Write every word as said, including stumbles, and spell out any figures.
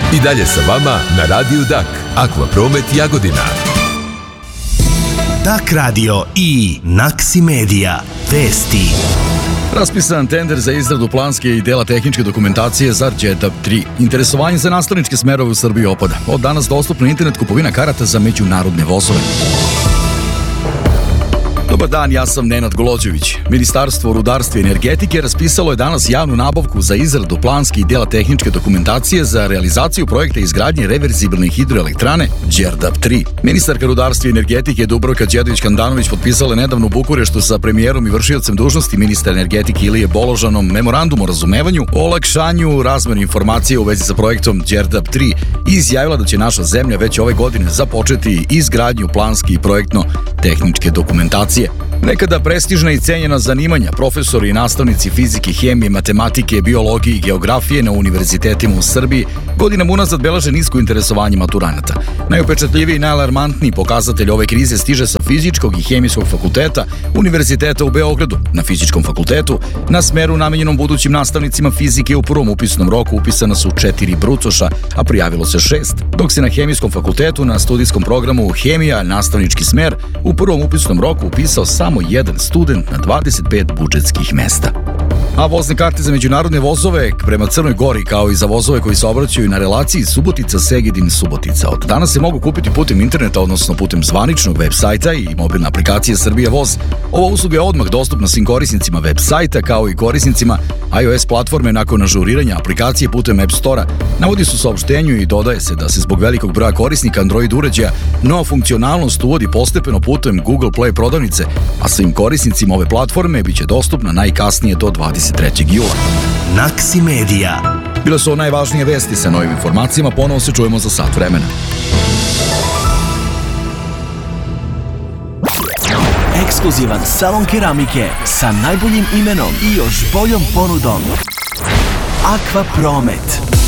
I dalje sa vama na Radiju Dak, Akvapromet Jagodina. Dak radio i Naksi Media. Vesti. Raspisan tender za izradu planske i dela tehničke dokumentacije za Đerdap tri. Interesovanje za nastavničke smerove u Srbiji opada. Od danas dostupna internet kupovina karata za međunarodne vozove. Dobar dan, ja sam Nenad Golođević. Ministarstvo rudarstva i energetike raspisalo je danas javnu nabavku za izradu planske i dela tehničke dokumentacije za realizaciju projekta izgradnje reverzibilne hidroelektrane Đerdap tri. Ministarka rudarstva i energetike Dubravka Đedović-Handanović potpisala je nedavno u Bukureštu sa premijerom i vršiocem dužnosti ministra energetike Ilije Boložanom memorandum o razumevanju o olakšanju razmene informacije u vezi sa projektom Đerdap tri i izjavila da će naša zemlja već ove godine započeti izgradnju planske i projektno-tehničke dokumentacije. Nekada prestižna i cenjena zanimanja, profesori i nastavnici fizike, hemije, matematike, biologije i geografije na univerzitetima u Srbiji godinama unazad beleže nisko interesovanje maturanata. Najupečatljiviji i najalarmantniji pokazatelj ove krize stiže sa Fizičkog i Hemijskog fakulteta Univerziteta u Beogradu. Na Fizičkom fakultetu, na smeru namenjenom budućim nastavnicima fizike, u prvom upisnom roku upisana su četiri brucoša, a prijavilo se šest, dok se na Hemijskom fakultetu na studijskom programu Hemija, nastavnički smer, u prvom upisnom roku upisao samo jedan student na dvadeset pet budžetskih mesta. A vozne karte za međunarodne vozove prema Crnoj Gori, kao i za vozove koji se obraćaju na relaciji Subotica-Segedin-Subotica, od danas se mogu kupiti putem interneta, odnosno putem zvaničnog web sajta i mobilne aplikacije Srbija Voz. Ova usluga je odmah dostupna svim korisnicima web sajta, kao i korisnicima iOS platforme nakon ažuriranja aplikacije putem App Store-a. Navodi se u saopštenju i dodaje se da se zbog velikog broja korisnika Android uređaja nova funkcionalnost uvodi postepeno putem Google Play prodavnice, a svim korisnicima ove platforme biće dostupna najkasnije do dvadeset trećeg jula. Naksi Media. Bile su najvažnije vesti. Sa novim informacijama ponovo se čujemo za sat vremena. Ekskluzivan salon keramike sa najboljim imenom i još boljom ponudom. Akvapromet.